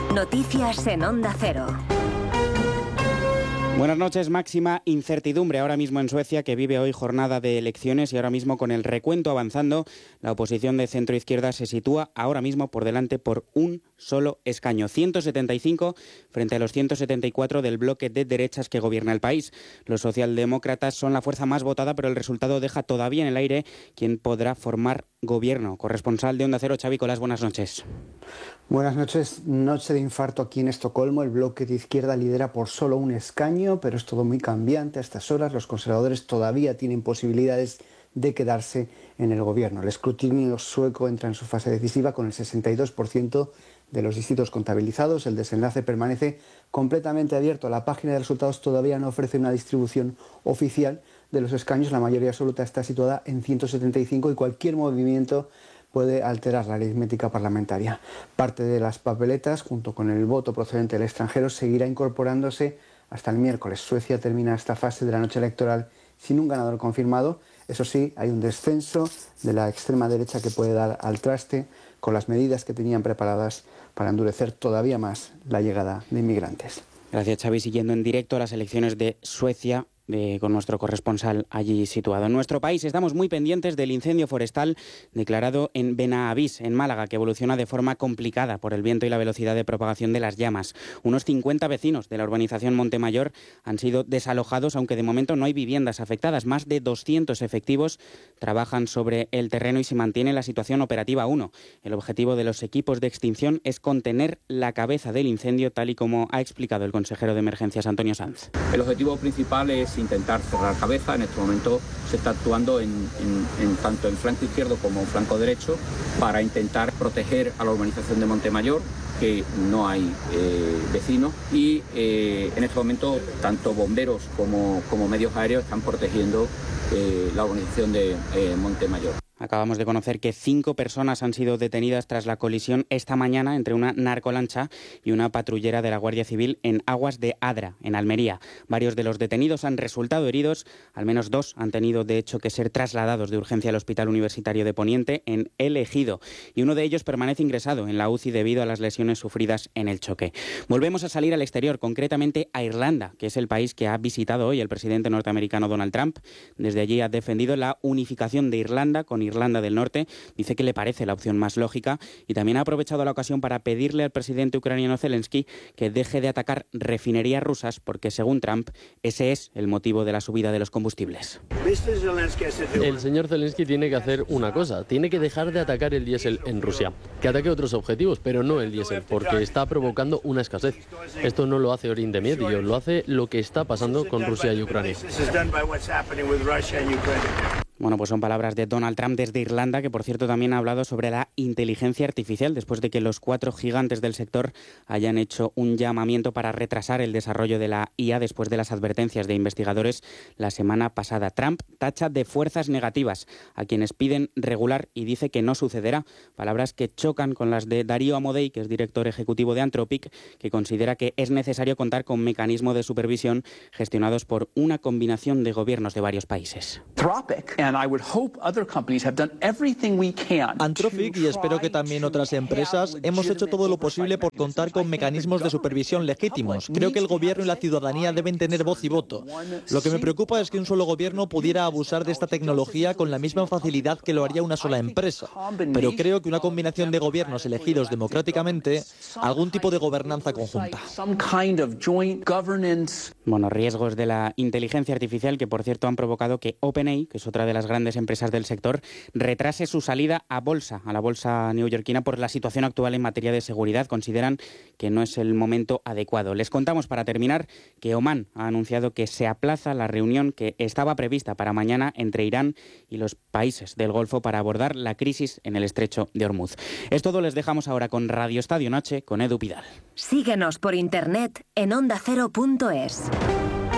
Noticias en Onda Cero. Buenas noches. Máxima incertidumbre ahora mismo en Suecia, que vive hoy jornada de elecciones, y ahora mismo con el recuento avanzando, la oposición de centro-izquierda se sitúa ahora mismo por delante por un solo escaño. 175 frente a los 174 del bloque de derechas que gobierna el país. Los socialdemócratas son la fuerza más votada, pero el resultado deja todavía en el aire quién podrá formar gobierno. Corresponsal de Onda Cero, Xavi Colás, buenas noches. Buenas noches. Noche de infarto aquí en Estocolmo. El bloque de izquierda lidera por solo un escaño, pero es todo muy cambiante a estas horas. Los conservadores todavía tienen posibilidades de quedarse en el gobierno. El escrutinio sueco entra en su fase decisiva con el 62% de los distritos contabilizados. El desenlace permanece completamente abierto. La página de resultados todavía no ofrece una distribución oficial de los escaños. La mayoría absoluta está situada en 175 y cualquier movimiento puede alterar la aritmética parlamentaria. Parte de las papeletas, junto con el voto procedente del extranjero, seguirá incorporándose hasta el miércoles. Suecia termina esta fase de la noche electoral sin un ganador confirmado. Eso sí, hay un descenso de la extrema derecha que puede dar al traste con las medidas que tenían preparadas para endurecer todavía más la llegada de inmigrantes. Gracias, Xavi. Siguiendo en directo las elecciones de Suecia, con nuestro corresponsal allí situado. En nuestro país estamos muy pendientes del incendio forestal declarado en Benavís, en Málaga, que evoluciona de forma complicada por el viento y la velocidad de propagación de las llamas. Unos 50 vecinos de la urbanización Montemayor han sido desalojados, aunque de momento no hay viviendas afectadas. Más de 200 efectivos trabajan sobre el terreno y se mantiene la situación operativa 1. El objetivo de los equipos de extinción es contener la cabeza del incendio, tal y como ha explicado el consejero de Emergencias, Antonio Sanz. El objetivo principal es intentar cerrar cabeza. En este momento se está actuando tanto en flanco izquierdo como en flanco derecho para intentar proteger a la urbanización de Montemayor, que no hay vecinos, y en este momento tanto bomberos como medios aéreos están protegiendo la urbanización de Montemayor. Acabamos de conocer que 5 personas han sido detenidas tras la colisión esta mañana entre una narcolancha y una patrullera de la Guardia Civil en aguas de Adra, en Almería. Varios de los detenidos han resultado heridos, al menos 2 han tenido de hecho que ser trasladados de urgencia al Hospital Universitario de Poniente en El Ejido, y uno de ellos permanece ingresado en la UCI debido a las lesiones sufridas en el choque. Volvemos a salir al exterior, concretamente a Irlanda, que es el país que ha visitado hoy el presidente norteamericano Donald Trump. Desde allí ha defendido la unificación de Irlanda con Irlanda del Norte, dice que le parece la opción más lógica, y también ha aprovechado la ocasión para pedirle al presidente ucraniano Zelensky que deje de atacar refinerías rusas, porque según Trump ese es el motivo de la subida de los combustibles. El señor Zelensky tiene que hacer una cosa, tiene que dejar de atacar el diésel en Rusia, que ataque otros objetivos, pero no el diésel, porque está provocando una escasez. Esto no lo hace Oriente Medio, lo hace lo que está pasando con Rusia y Ucrania. Bueno, pues son palabras de Donald Trump desde Irlanda, que por cierto también ha hablado sobre la inteligencia artificial, después de que los 4 gigantes del sector hayan hecho un llamamiento para retrasar el desarrollo de la IA después de las advertencias de investigadores la semana pasada. Trump tacha de fuerzas negativas a quienes piden regular y dice que no sucederá. Palabras que chocan con las de Darío Amodei, que es director ejecutivo de Anthropic, que considera que es necesario contar con mecanismos de supervisión gestionados por una combinación de gobiernos de varios países. Anthropic, y espero que también otras empresas, hemos hecho todo lo posible por contar con mecanismos de supervisión legítimos. Creo que el gobierno y la ciudadanía deben tener voz y voto. Lo que me preocupa es que un solo gobierno pudiera abusar de esta tecnología con la misma facilidad que lo haría una sola empresa. Pero creo que una combinación de gobiernos elegidos democráticamente, algún tipo de gobernanza conjunta. Bueno, riesgos de la inteligencia artificial que, por cierto, han provocado que OpenAI, que es otra de las grandes empresas del sector, retrase su salida a la bolsa neoyorquina, por la situación actual en materia de seguridad. Consideran que no es el momento adecuado. Les contamos, para terminar, que Omán ha anunciado que se aplaza la reunión que estaba prevista para mañana entre Irán y los países del Golfo para abordar la crisis en el estrecho de Hormuz. Es todo, les dejamos ahora con Radio Estadio Noche con Edu Pidal. Síguenos por internet en ondacero.es.